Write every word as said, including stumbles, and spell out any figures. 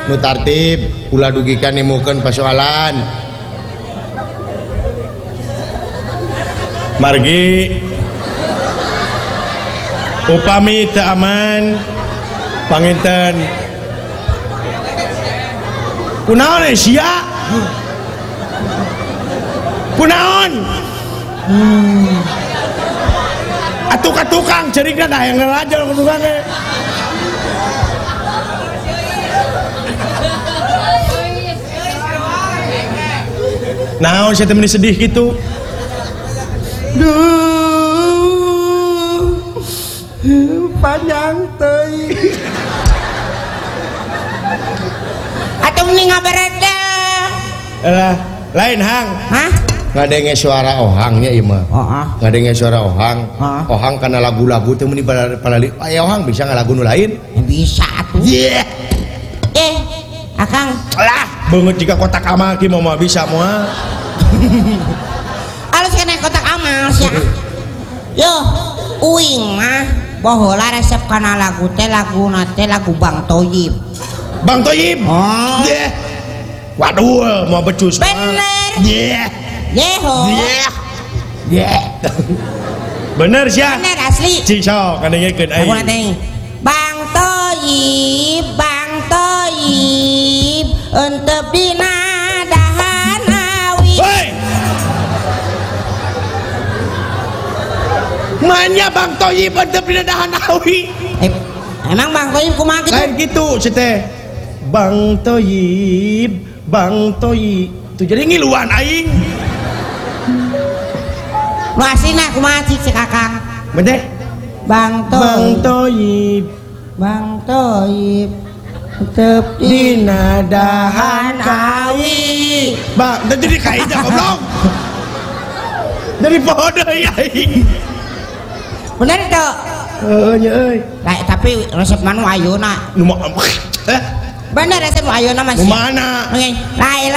nu tartib ulah dugikan nimukeun persoalan margi upami teu aman panginten kunaon sia kunaon hmm. atuh ka tukang cerikna dah yang ngelajar ku tukang ge naon saya temen sedih gitu duh panjang teuing atuh mending ngabereda lah lain hang hah ngadenge suara ohangnya ieu mah heeh ngadenge suara ohang Heeh. ohang kana lagu-lagu teu meuni palali aya ohang bisa ngalagu nu lain bisa atuh yeah. eh akang lah beungeut jika kotak amal ki mah bisa moal alus kena kotak amal sia yo uing mah baheula resep kana lagu teh laguna teh lagu Bang Toyib Bang Toyib oh yeah. Waduh mau becus bener yeah. yeho yeah. yeah. bener sia bener asli cik sok ngadengekeun aku aing nanti Bang Toyib Bang Toyib untuk dina dahan awi hei manya Bang Toyib untuk pindahan awi eh, emang Bang Toyib kumaha gitu lain gitu seteh Bang Toyib Bang Toyib tuh jadi ngiluan aing lu aslina kumaha cik si kakang bener Bang Bang Toyib Toyib Bang Toyib tetep dina dahan awi bang dan jadi kaidah goblok dari pohon deui aing bener itu heuh nya euy nah, tapi resep manu ayeuna nu mah eh bener resep ayeuna mah nu mana la ilaha